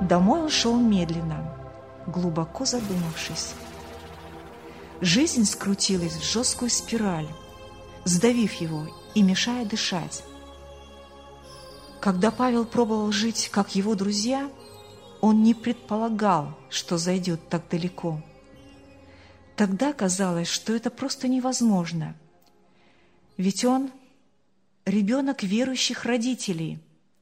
Домой он шел медленно, глубоко задумавшись. Жизнь скрутилась в жесткую спираль, сдавив его и мешая дышать. Когда Павел пробовал жить, как его друзья, он не предполагал, что зайдет так далеко. Тогда казалось, что это просто невозможно. Ведь он ребенок верующих родителей.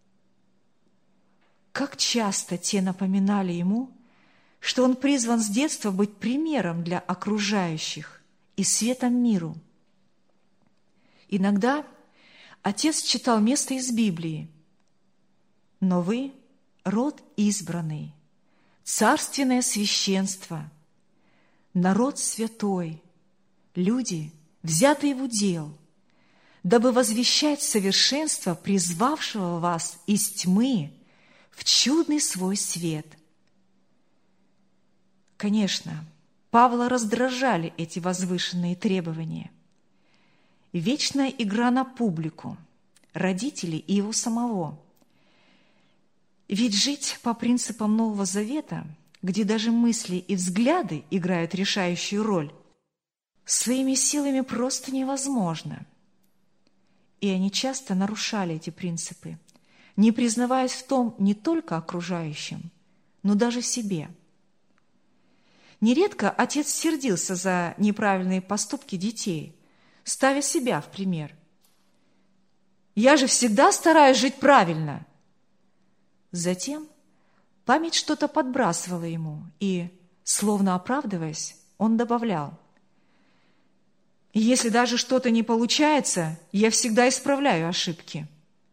Как часто те напоминали ему, что он призван с детства быть примером для окружающих и светом миру. Иногда отец читал место из Библии. «Но вы – род избранный, царственное священство, народ святой, люди, взятые в удел, дабы возвещать совершенство призвавшего вас из тьмы в чудный свой свет». Конечно, Павла раздражали эти возвышенные требования. Вечная игра на публику, родителей и его самого. Ведь жить по принципам Нового Завета, где даже мысли и взгляды играют решающую роль, своими силами просто невозможно. И они часто нарушали эти принципы, не признаваясь в том не только окружающим, но даже себе. Нередко отец сердился за неправильные поступки детей, ставя себя в пример. «Я же всегда стараюсь жить правильно!» Затем память что-то подбрасывала ему, и, словно оправдываясь, он добавлял: «Если даже что-то не получается, я всегда исправляю ошибки».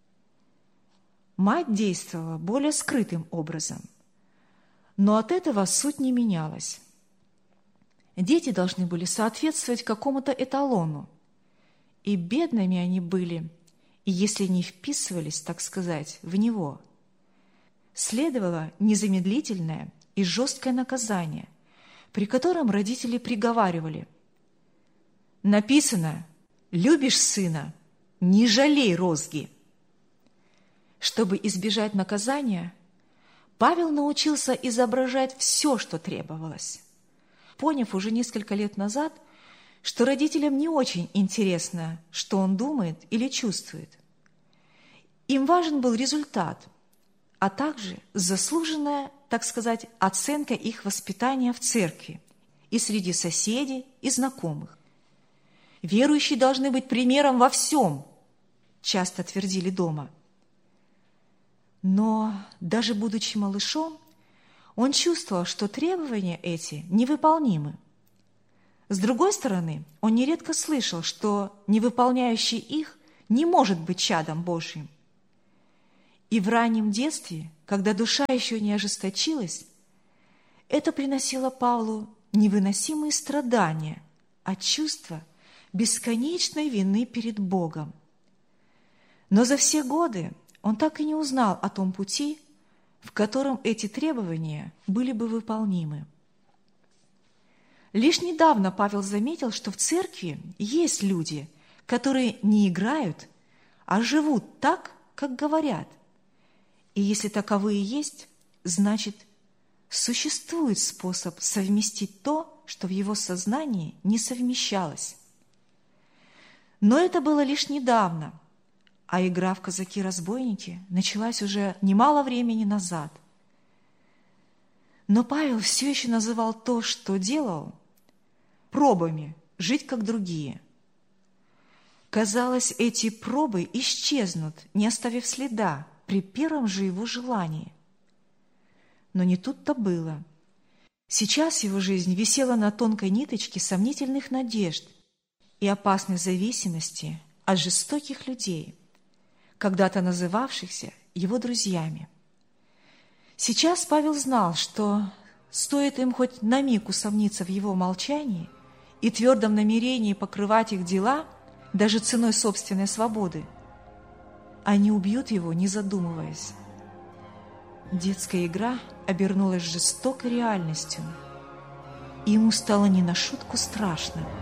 Мать действовала более скрытым образом, но от этого суть не менялась. Дети должны были соответствовать какому-то эталону, и бедными они были, если не вписывались, так сказать, в него. Следовало незамедлительное и жесткое наказание, при котором родители приговаривали: «Написано: любишь сына, не жалей розги». Чтобы избежать наказания, Павел научился изображать все, что требовалось, поняв уже несколько лет назад, что родителям не очень интересно, что он думает или чувствует. Им важен был результат, а также заслуженная, так сказать, оценка их воспитания в церкви и среди соседей и знакомых. «Верующие должны быть примером во всем», часто твердили дома. Но даже будучи малышом, он чувствовал, что требования эти невыполнимы. С другой стороны, он нередко слышал, что невыполняющий их не может быть чадом Божьим. И в раннем детстве, когда душа еще не ожесточилась, это приносило Павлу невыносимые страдания от чувства бесконечной вины перед Богом. Но за все годы он так и не узнал о том пути, в котором эти требования были бы выполнимы. Лишь недавно Павел заметил, что в церкви есть люди, которые не играют, а живут так, как говорят. И если таковые есть, значит, существует способ совместить то, что в его сознании не совмещалось. Но это было лишь недавно, а игра в казаки-разбойники началась уже немало времени назад. Но Павел все еще называл то, что делал, пробами жить как другие. Казалось, эти пробы исчезнут, не оставив следа при первом же его желании. Но не тут-то было. Сейчас его жизнь висела на тонкой ниточке сомнительных надежд и опасной зависимости от жестоких людей, когда-то называвшихся его друзьями. Сейчас Павел знал, что стоит им хоть на миг усомниться в его молчании и твердом намерении покрывать их дела даже ценой собственной свободы, они убьют его, не задумываясь. Детская игра обернулась жестокой реальностью, и ему стало не на шутку страшно.